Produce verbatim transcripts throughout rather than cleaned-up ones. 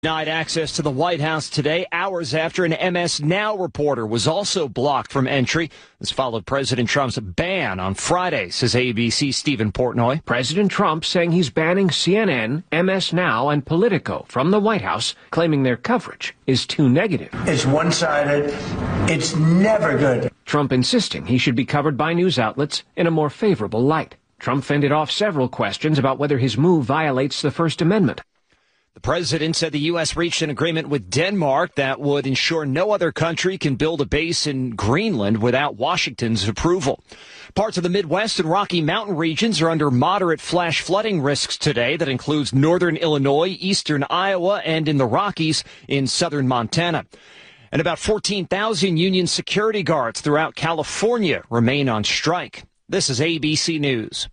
Denied access to the White House today, hours after an M S Now reporter was also blocked from entry. This followed President Trump's ban on Friday, says A B C's Stephen Portnoy. President Trump saying he's banning C N N, M S Now, and Politico from the White House, claiming their coverage is too negative. It's one-sided. It's never good. Trump insisting he should be covered by news outlets in a more favorable light. Trump fended off several questions about whether his move violates the First Amendment. The president said the U S reached an agreement with Denmark that would ensure no other country can build a base in Greenland without Washington's approval. Parts of the Midwest and Rocky Mountain regions are under moderate flash flooding risks today. That includes northern Illinois, eastern Iowa, and in the Rockies in southern Montana. And about fourteen thousand union security guards throughout California remain on strike. This is A B C News.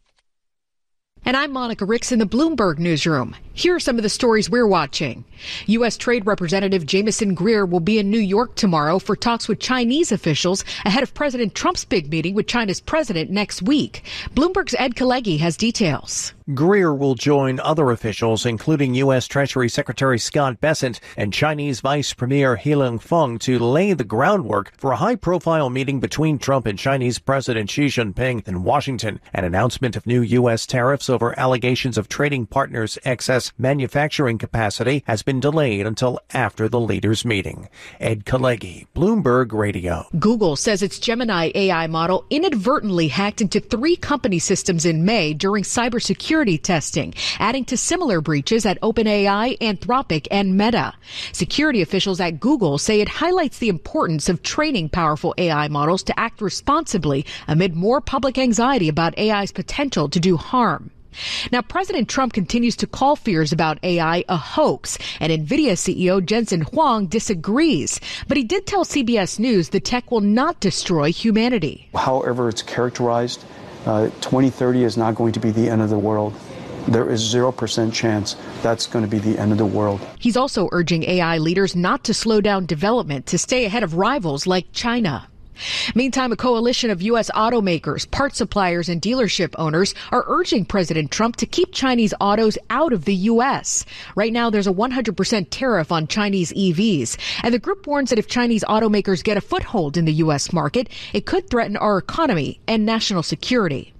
And I'm Monica Ricks in the Bloomberg Newsroom. Here are some of the stories we're watching. U S. Trade Representative Jamieson Greer will be in New York tomorrow for talks with Chinese officials ahead of President Trump's big meeting with China's president next week. Bloomberg's Ed Kalegi has details. Greer will join other officials, including U S. Treasury Secretary Scott Bessent and Chinese Vice Premier He Leng-feng, to lay the groundwork for a high-profile meeting between Trump and Chinese President Xi Jinping in Washington. An announcement of new U S tariffs over allegations of trading partners' excess manufacturing capacity has been delayed until after the leaders' meeting. Ed Kalegi, Bloomberg Radio. Google says its Gemini A I model inadvertently hacked into three company systems in May during cybersecurity testing, adding to similar breaches at OpenAI, Anthropic, and Meta. Security officials at Google say it highlights the importance of training powerful A I models to act responsibly amid more public anxiety about A I's potential to do harm. Now, President Trump continues to call fears about A I a hoax, and NVIDIA C E O Jensen Huang disagrees. But he did tell C B S News the tech will not destroy humanity. However it's characterized, uh, twenty thirty is not going to be the end of the world. There is zero percent chance that's going to be the end of the world. He's also urging A I leaders not to slow down development to stay ahead of rivals like China. Meantime, a coalition of U S automakers, parts suppliers, and dealership owners are urging President Trump to keep Chinese autos out of the U S. Right now, there's a one hundred percent tariff on Chinese E Vs, and the group warns that if Chinese automakers get a foothold in the U S market, it could threaten our economy and national security.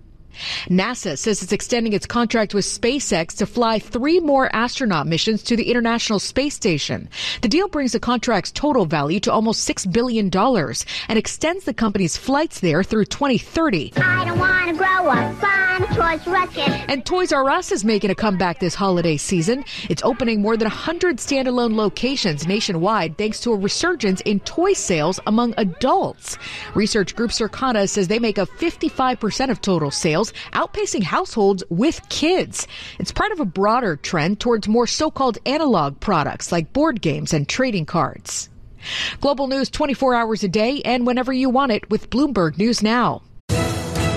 NASA says it's extending its contract with SpaceX to fly three more astronaut missions to the International Space Station. The deal brings the contract's total value to almost six billion dollars and extends the company's flights there through twenty thirty. I don't want to grow up, fun, Toys R Us. And Toys R Us is making a comeback this holiday season. It's opening more than one hundred standalone locations nationwide thanks to a resurgence in toy sales among adults. Research group Circana says they make up fifty-five percent of total sales, outpacing households with kids. It's part of a broader trend towards more so-called analog products like board games and trading cards. Global news twenty-four hours a day and whenever you want it with Bloomberg News Now.